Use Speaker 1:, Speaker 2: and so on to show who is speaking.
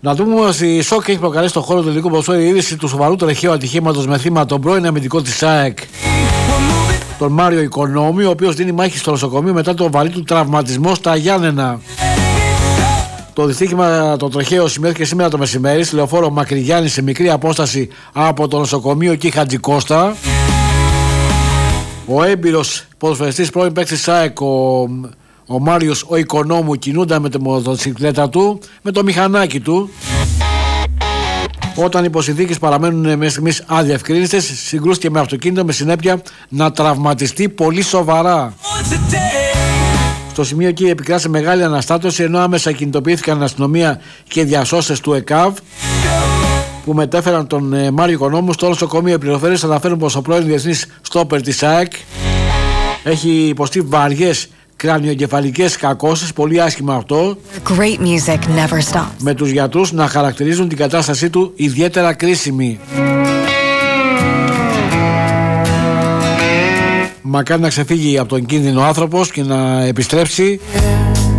Speaker 1: Να δούμε ότι σοκ έχει προκαλέσει στον χώρο του ελληνικού ποδοσφαίρου η είδηση του σοβαρού τροχαίου ατυχήματος με θύμα τον πρώην αμυντικό της ΑΕΚ, τον Μάριο Οικονόμη, ο οποίος δίνει μάχη στο νοσοκομείο μετά τον βαρύ του τραυματισμό στα Γιάννενα. Το δυστύχημα το τροχαίο σημειώθηκε σήμερα το μεσημέρι στη λεωφόρο Μακρυγιάννη σε μικρή απόσταση από το νοσοκομείο εκεί Χατζικώστα. Ο έμπειρος ποδοσφαιριστής πρώην παίκτης ΑΕΚ, ο Μάριος ο Οικονόμου, κινούνταν με τη μοτοσυκλέτα του, με το μηχανάκι του. Όταν οι υποσυνθήκες παραμένουν μέχρι στιγμής αδιευκρίνιστες, συγκρούστηκε με αυτοκίνητο με συνέπεια να τραυματιστεί πολύ σοβαρά. Στο σημείο εκεί επικράτησε μεγάλη αναστάτωση, ενώ άμεσα κινητοποιήθηκαν αστυνομία και διασώστες του ΕΚΑΒ που μετέφεραν τον Μάριο Οικονόμου στο νοσοκομείο. Οι πληροφορίες αναφέρουν πως ο πρώην διεθνής στόπερ της ΑΕΚ έχει υποστεί βαριές κρανιοεγκεφαλικές κακώσεις, πολύ άσχημα αυτό, με τους γιατρούς να χαρακτηρίζουν την κατάστασή του ιδιαίτερα κρίσιμη. Μακάρι να ξεφύγει από τον κίνδυνο άνθρωπος και να επιστρέψει